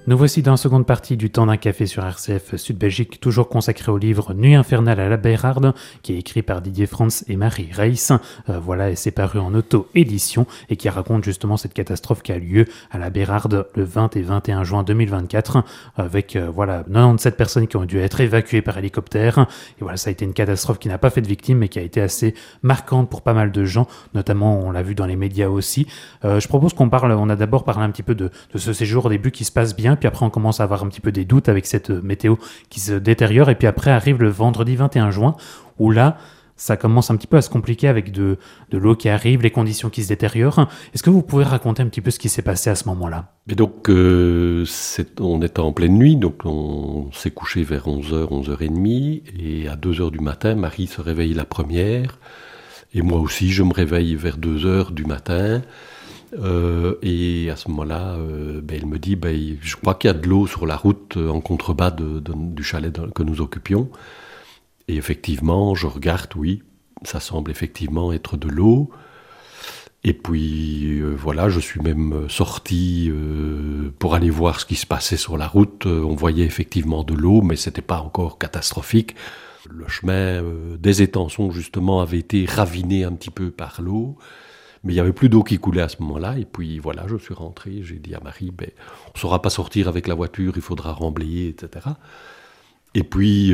Nous voici dans la seconde partie du Temps d'un café sur RCF Sud-Belgique, toujours consacré au livre Nuit infernale à la Bérarde, qui est écrit par Didier Frantz et Marie Reiss. Et c'est paru en auto-édition et qui raconte justement cette catastrophe qui a lieu à la Bérarde le 20 et 21 juin 2024, avec 97 personnes qui ont dû être évacuées par hélicoptère. Et voilà, ça a été une catastrophe qui n'a pas fait de victimes, mais qui a été assez marquante pour pas mal de gens, notamment on l'a vu dans les médias aussi. Je propose on a d'abord parlé un petit peu de ce séjour au début qui se passe bien, puis après on commence à avoir un petit peu des doutes avec cette météo qui se détériore, et puis après arrive le vendredi 21 juin, où là, ça commence un petit peu à se compliquer avec de l'eau qui arrive, les conditions qui se détériorent. Est-ce que vous pouvez raconter un petit peu ce qui s'est passé à ce moment-là ? Et donc, on était en pleine nuit, donc on s'est couché vers 11h, 11h30, et à 2h du matin, Marie se réveille la première, et moi aussi je me réveille vers 2h du matin. Et à ce moment-là, elle me dit je crois qu'il y a de l'eau sur la route en contrebas du chalet que nous occupions. Et effectivement, je regarde, oui, ça semble effectivement être de l'eau. Et puis je suis même sorti pour aller voir ce qui se passait sur la route. On voyait effectivement de l'eau, mais c'était pas encore catastrophique. Le chemin des étançons justement avait été raviné un petit peu par l'eau. Mais il n'y avait plus d'eau qui coulait à ce moment-là. Et puis je suis rentré, j'ai dit à Marie, on ne saura pas sortir avec la voiture, il faudra remblayer, etc. Et puis,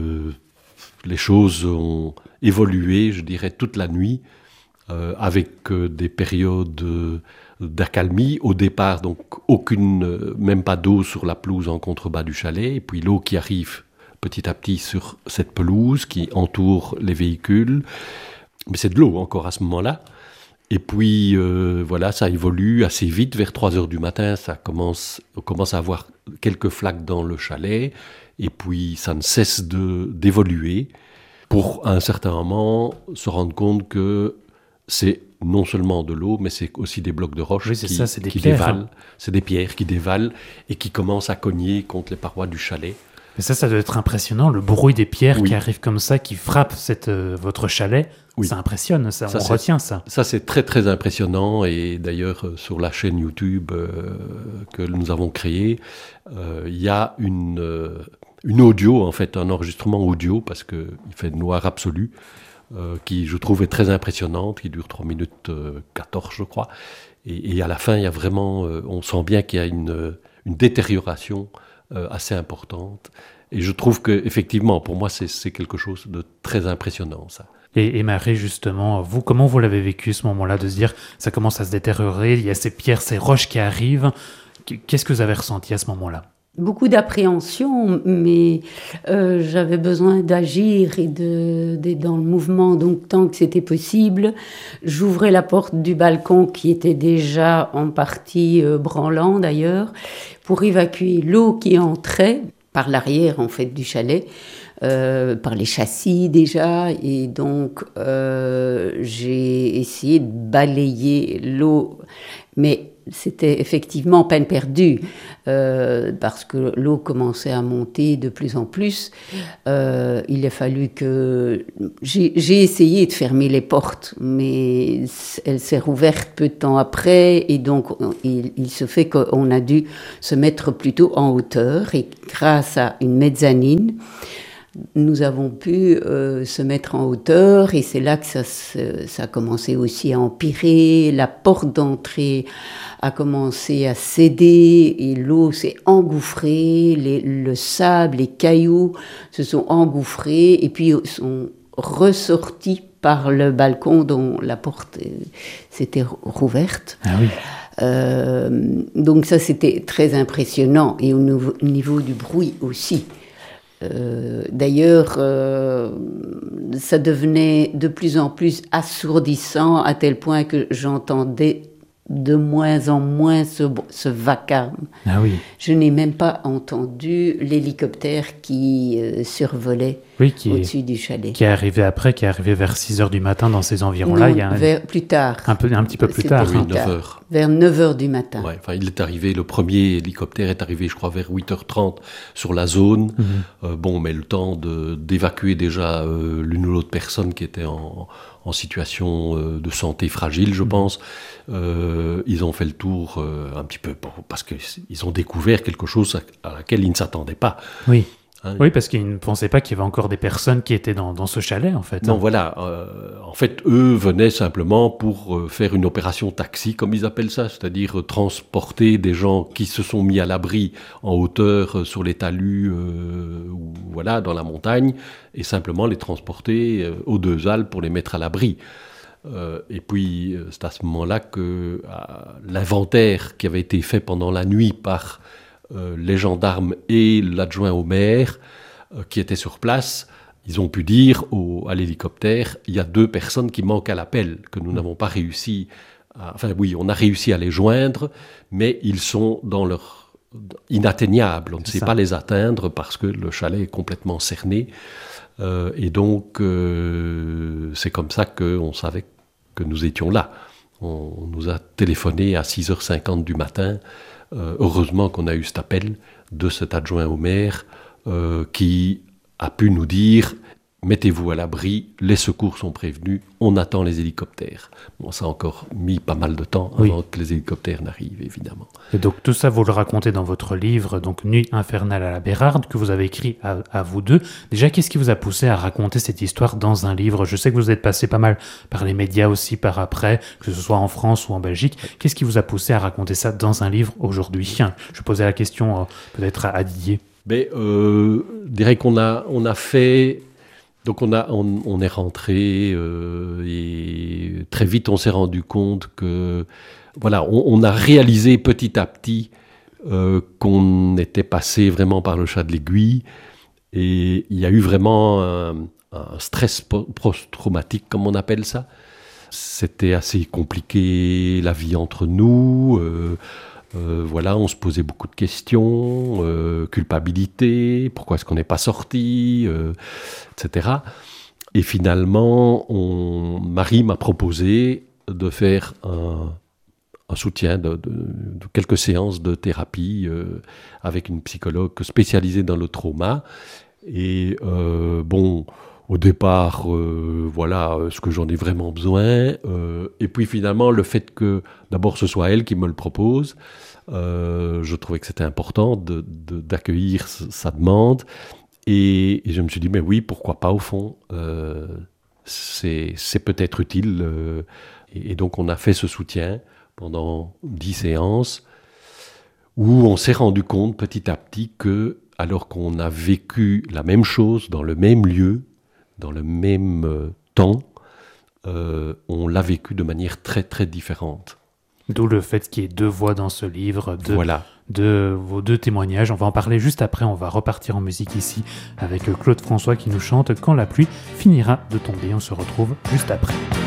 les choses ont évolué, je dirais, toute la nuit, avec des périodes d'accalmie. Au départ, donc, même pas d'eau sur la pelouse en contrebas du chalet. Et puis l'eau qui arrive petit à petit sur cette pelouse qui entoure les véhicules. Mais c'est de l'eau encore à ce moment-là. Et puis, ça évolue assez vite. Vers 3h du matin, on commence à avoir quelques flaques dans le chalet. Et puis, ça ne cesse d'évoluer pour, à un certain moment, se rendre compte que c'est non seulement de l'eau, mais c'est aussi des blocs de roches qui dévalent. C'est des pierres qui dévalent et qui commencent à cogner contre les parois du chalet. Mais ça doit être impressionnant, le bruit des pierres qui arrivent comme ça, qui frappent votre chalet. Oui. Ça impressionne, on retient ça. Ça, c'est très, très impressionnant. Et d'ailleurs, sur la chaîne YouTube que nous avons créée, il y a une audio, en fait, un enregistrement audio, parce qu'il fait noir absolu, qui, je trouve, est très impressionnante, qui dure 3 minutes 14, je crois. Et à la fin, il y a vraiment, on sent bien qu'il y a une détérioration assez importante. Et je trouve qu'effectivement, pour moi, c'est quelque chose de très impressionnant, ça. Et Marie, justement, vous, comment vous l'avez vécu ce moment-là, de se dire, ça commence à se détériorer, il y a ces pierres, ces roches qui arrivent. Qu'est-ce que vous avez ressenti à ce moment-là ? Beaucoup d'appréhension, mais j'avais besoin d'agir et d'être dans le mouvement, donc tant que c'était possible. J'ouvrais la porte du balcon qui était déjà en partie branlant d'ailleurs, pour évacuer l'eau qui entrait par l'arrière en fait du chalet, par les châssis déjà, et donc j'ai essayé de balayer l'eau, mais c'était effectivement peine perdue, parce que l'eau commençait à monter de plus en plus. Il a fallu que... J'ai essayé de fermer les portes, mais elle s'est rouverte peu de temps après, et donc il se fait qu'on a dû se mettre plutôt en hauteur, et grâce à une mezzanine, nous avons pu se mettre en hauteur, et c'est là que ça a commencé aussi à empirer. La porte d'entrée a commencé à céder et l'eau s'est engouffrée, le sable, les cailloux se sont engouffrés et puis sont ressortis par le balcon dont la porte s'était rouverte. Ah oui. Donc ça, c'était très impressionnant, et au niveau du bruit aussi. D'ailleurs, ça devenait de plus en plus assourdissant, à tel point que j'entendais de moins en moins ce vacarme. Ah oui. Je n'ai même pas entendu l'hélicoptère qui survolait Oui, au-dessus du chalet. Qui est arrivé après, qui est arrivé vers 6h du matin dans ces environs-là. Non, plus tard. Un petit peu plus tard. Oui, 9h. Vers 9h du matin. Ouais, il est arrivé, le premier hélicoptère est arrivé, je crois, vers 8h30 sur la zone. Mais le temps d'évacuer déjà l'une ou l'autre personne qui était en situation de santé fragile, je pense. Ils ont fait le tour un petit peu parce qu'ils ont découvert quelque chose à laquelle ils ne s'attendaient pas. Oui. Oui, parce qu'ils ne pensaient pas qu'il y avait encore des personnes qui étaient dans ce chalet, en fait. Non, voilà. En fait, eux venaient simplement pour faire une opération taxi, comme ils appellent ça, c'est-à-dire transporter des gens qui se sont mis à l'abri en hauteur sur les talus, ou voilà, dans la montagne, et simplement les transporter aux Deux Alpes pour les mettre à l'abri. Et puis, c'est à ce moment-là que l'inventaire qui avait été fait pendant la nuit par les gendarmes et l'adjoint au maire qui étaient sur place, ils ont pu dire à l'hélicoptère, il y a 2 personnes qui manquent à l'appel, que nous n'avons pas réussi on a réussi à les joindre, mais ils sont inatteignables. On ne sait pas les atteindre parce que le chalet est complètement cerné. Et donc, c'est comme ça qu'on savait que nous étions là. On nous a téléphoné à 6h50 du matin. Heureusement qu'on a eu cet appel de cet adjoint au maire qui a pu nous dire « Mettez-vous à l'abri, les secours sont prévenus, on attend les hélicoptères ». Bon, ça a encore mis pas mal de temps avant que les hélicoptères n'arrivent, évidemment. Et donc tout ça, vous le racontez dans votre livre, donc Nuit infernale à la Bérarde, que vous avez écrit à vous deux. Déjà, qu'est-ce qui vous a poussé à raconter cette histoire dans un livre ? Je sais que vous êtes passé pas mal par les médias aussi par après, que ce soit en France ou en Belgique. Qu'est-ce qui vous a poussé à raconter ça dans un livre aujourd'hui ? Je posais la question peut-être à Didier. Je dirais qu'on a fait... Donc on est rentré et très vite on s'est rendu compte que voilà, on a réalisé petit à petit qu'on était passé vraiment par le chat de l'aiguille, et il y a eu vraiment un stress post-traumatique, comme on appelle ça. C'était assez compliqué, la vie entre nous. On se posait beaucoup de questions, culpabilité, pourquoi est-ce qu'on n'est pas sorti, etc. Et finalement, Marie m'a proposé de faire un soutien de quelques séances de thérapie avec une psychologue spécialisée dans le trauma. Et au départ, est-ce que j'en ai vraiment besoin ? Et puis finalement, le fait que d'abord ce soit elle qui me le propose, je trouvais que c'était important d'accueillir sa demande. Et je me suis dit, mais oui, pourquoi pas au fond, c'est peut-être utile. Et donc on a fait ce soutien pendant 10 séances, où on s'est rendu compte petit à petit que, alors qu'on a vécu la même chose dans le même lieu, dans le même temps, on l'a vécu de manière très très différente. D'où le fait qu'il y ait 2 voix dans ce livre, de vos 2 témoignages. On va en parler juste après, on va repartir en musique ici avec Claude François qui nous chante « Quand la pluie finira de tomber ». On se retrouve juste après.